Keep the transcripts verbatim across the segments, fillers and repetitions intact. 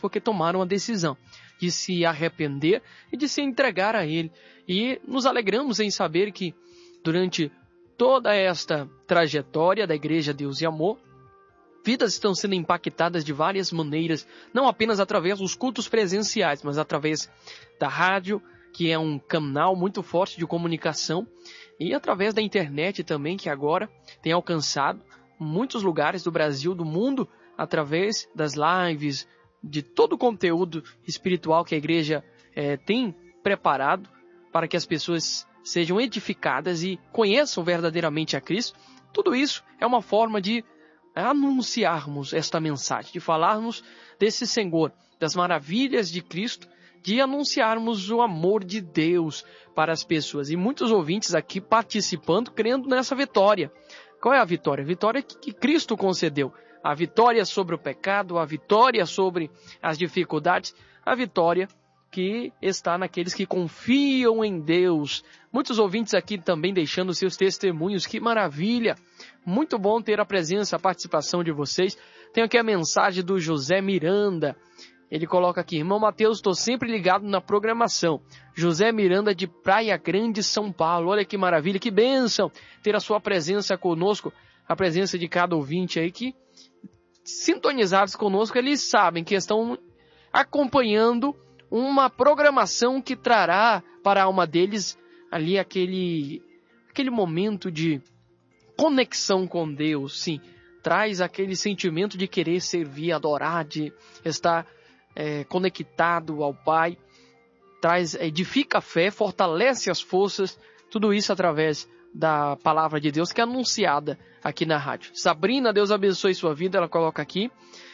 porque tomaram a decisão de se arrepender e de se entregar a Ele. E nos alegramos em saber que durante toda esta trajetória da Igreja Deus e Amor, vidas estão sendo impactadas de várias maneiras, não apenas através dos cultos presenciais, mas através da rádio, que é um canal muito forte de comunicação, e através da internet também, que agora tem alcançado muitos lugares do Brasil, do mundo, através das lives, de todo o conteúdo espiritual que a igreja é, tem preparado para que as pessoas sejam edificadas e conheçam verdadeiramente a Cristo. Tudo isso é uma forma de anunciarmos esta mensagem, de falarmos desse Senhor, das maravilhas de Cristo, de anunciarmos o amor de Deus para as pessoas. E muitos ouvintes aqui participando, crendo nessa vitória. Qual é a vitória? A vitória que Cristo concedeu. A vitória sobre o pecado, a vitória sobre as dificuldades, a vitória que está naqueles que confiam em Deus. Muitos ouvintes aqui também deixando seus testemunhos. Que maravilha! Muito bom ter a presença, a participação de vocês. Tenho aqui a mensagem do José Miranda. Ele coloca aqui: irmão Mateus, estou sempre ligado na programação. José Miranda de Praia Grande, São Paulo. Olha que maravilha, que bênção ter a sua presença conosco, a presença de cada ouvinte aí que, sintonizados conosco, eles sabem que estão acompanhando uma programação que trará para a alma deles ali aquele, aquele momento de conexão com Deus. Sim, traz aquele sentimento de querer servir, adorar, de estar é, conectado ao Pai, traz, edifica a fé, fortalece as forças, tudo isso através da palavra de Deus que é anunciada aqui na rádio. Sabrina, Deus abençoe sua vida, ela coloca aqui,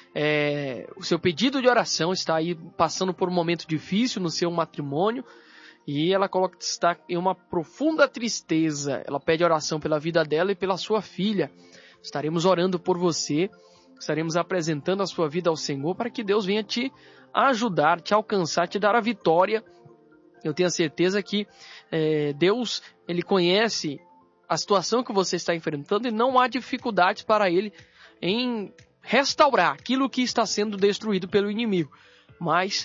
é, o seu pedido de oração, está aí passando por um momento difícil no seu matrimônio, e ela coloca que está em uma profunda tristeza. Ela pede oração pela vida dela e pela sua filha. Estaremos orando por você, estaremos apresentando a sua vida ao Senhor para que Deus venha te ajudar, te alcançar, te dar a vitória. Eu tenho a certeza que é, Deus, Ele conhece a situação que você está enfrentando e não há dificuldades para Ele em restaurar aquilo que está sendo destruído pelo inimigo. Mas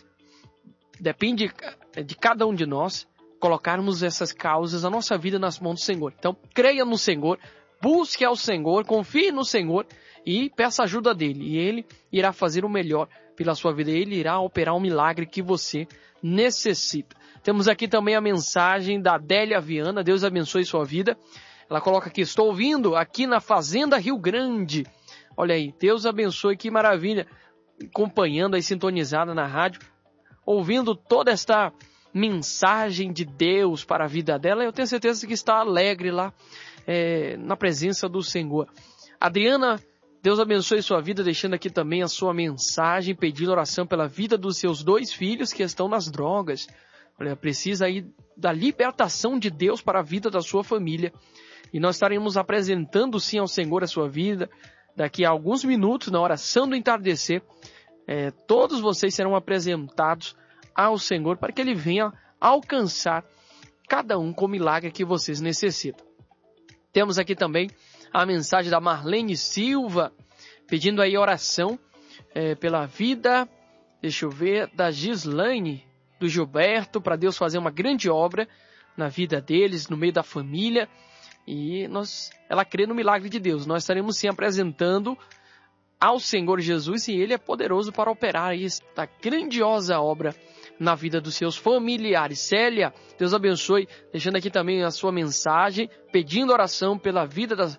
depende de cada um de nós colocarmos essas causas, a nossa vida nas mãos do Senhor. Então, creia no Senhor, busque ao Senhor, confie no Senhor e peça ajuda dEle. E Ele irá fazer o melhor pela sua vida. Ele irá operar um milagre que você necessita. Temos aqui também a mensagem da Adélia Viana. Deus abençoe sua vida. Ela coloca aqui: estou ouvindo aqui na Fazenda Rio Grande. Olha aí, Deus abençoe, que maravilha. Acompanhando aí, sintonizada na rádio, ouvindo toda esta mensagem de Deus para a vida dela. Eu tenho certeza que está alegre lá é, na presença do Senhor. Adriana, Deus abençoe sua vida, deixando aqui também a sua mensagem, pedindo oração pela vida dos seus dois filhos que estão nas drogas. Olha, precisa aí da libertação de Deus para a vida da sua família. E nós estaremos apresentando sim ao Senhor a sua vida. Daqui a alguns minutos, na oração do entardecer, é, todos vocês serão apresentados ao Senhor para que Ele venha alcançar cada um com o milagre que vocês necessitam. Temos aqui também a mensagem da Marlene Silva, pedindo aí oração é, pela vida, deixa eu ver, da Gislaine, do Gilberto, para Deus fazer uma grande obra na vida deles, no meio da família. E nós, ela crê no milagre de Deus. Nós estaremos sim apresentando ao Senhor Jesus e Ele é poderoso para operar esta grandiosa obra na vida dos seus familiares. Célia, Deus abençoe, deixando aqui também a sua mensagem, pedindo oração pela vida da,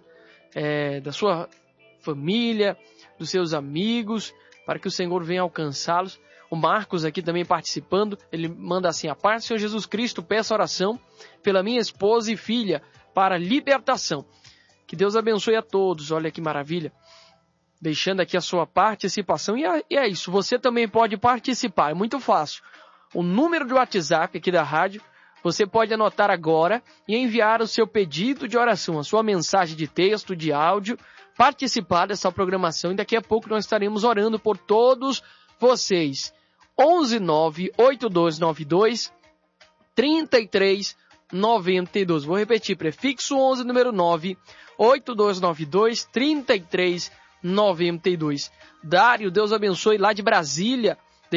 é, da sua família, dos seus amigos, para que o Senhor venha alcançá-los. O Marcos aqui também participando, ele manda assim: a paz do Senhor Jesus Cristo, peço oração pela minha esposa e filha, para libertação. Que Deus abençoe a todos. Olha que maravilha. Deixando aqui a sua participação. E é isso. Você também pode participar. É muito fácil. O número de WhatsApp aqui da rádio, você pode anotar agora e enviar o seu pedido de oração, a sua mensagem de texto, de áudio, participar dessa programação. E daqui a pouco nós estaremos orando por todos vocês. onze nove oito dois nove dois três três noventa e dois. Vou repetir, prefixo onze, número nove oito dois nove dois três três noventa e dois. Dário, Deus abençoe, lá de Brasília.